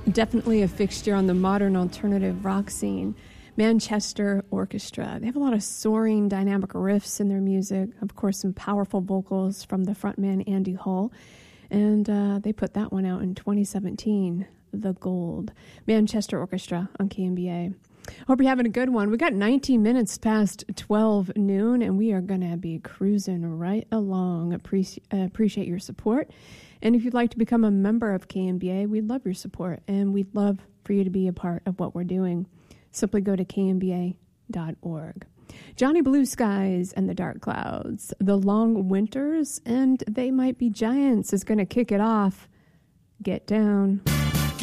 Definitely a fixture on the modern alternative rock scene. Manchester Orchestra. They have a lot of soaring dynamic riffs in their music. Of course, some powerful vocals from the frontman Andy Hull. And they put that one out in 2017, The Gold. Manchester Orchestra on KMBA. Hope you're having a good one. We got 19 minutes past 12 noon, and we are going to be cruising right along. Appreciate your support. And if you'd like to become a member of KMBA, we'd love your support, and we'd love for you to be a part of what we're doing. Simply go to kmba.org. Johnny Blue Skies and the Dark Clouds, The Long Winters, and They Might Be Giants is going to kick it off. Get down.